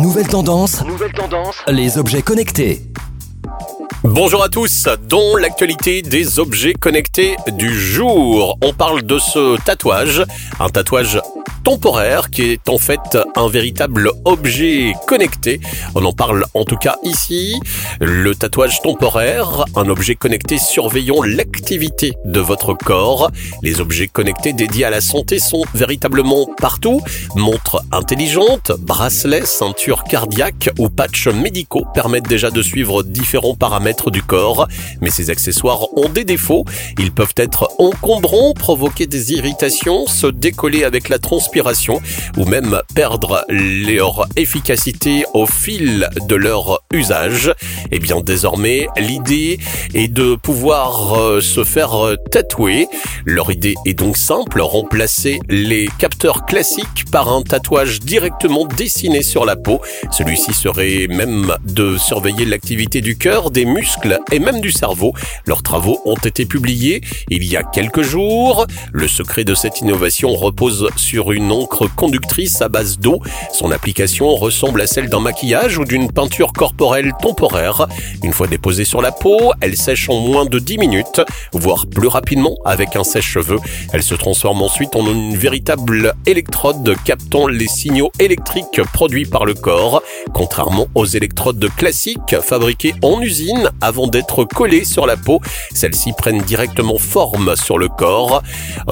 Nouvelle tendance, les objets connectés. Bonjour à tous, dans l'actualité des objets connectés du jour, on parle de ce tatouage, un tatouage temporaire qui est en fait un véritable objet connecté. On en parle en tout cas ici. Le tatouage temporaire, un objet connecté surveillant l'activité de votre corps. Les objets connectés dédiés à la santé sont véritablement partout. Montres intelligentes, bracelets, ceintures cardiaques ou patchs médicaux permettent déjà de suivre différents paramètres du corps. Mais ces accessoires ont des défauts. Ils peuvent être encombrants, provoquer des irritations, se décoller avec la transpiration ou même perdre leur efficacité au fil de leur usage. Et bien désormais, l'idée est de pouvoir se faire tatouer. Leur idée est donc simple, remplacer les capteurs classiques par un tatouage directement dessiné sur la peau. Celui-ci serait même de surveiller l'activité du cœur, des muscles et même du cerveau. Leurs travaux ont été publiés il y a quelques jours. Le secret de cette innovation repose sur une encre conductrice à base d'eau. Son application ressemble à celle d'un maquillage ou d'une peinture corporelle temporaire. Une fois déposée sur la peau, elle sèche en moins de 10 minutes, voire plus rapidement avec un sèche-cheveux. Elle se transforme ensuite en une véritable électrode captant les signaux électriques produits par le corps, contrairement aux électrodes classiques fabriquées en usine avant d'être collées sur la peau. Celles-ci prennent directement forme sur le corps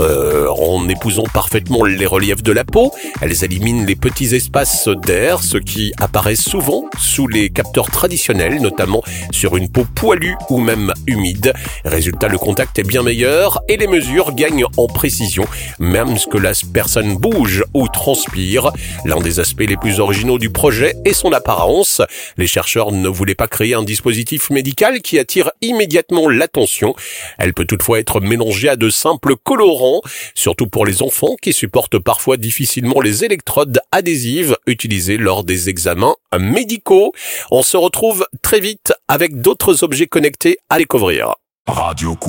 en épousant parfaitement les reliefs de la peau. Elles éliminent les petits espaces d'air, ce qui apparaît souvent sous les capteurs traditionnels, notamment sur une peau poilue ou même humide. Résultat, le contact est bien meilleur et les mesures gagnent en précision, même ce que la personne bouge ou transpire. L'un des aspects les plus originaux du projet est son apparence. Les chercheurs ne voulaient pas créer un dispositif médical qui attire immédiatement l'attention. Elle peut toutefois être mélangée à de simples colorants, surtout pour les enfants qui supportent parfois difficilement les électrodes adhésives utilisées lors des examens médicaux. On se retrouve très vite avec d'autres objets connectés à découvrir.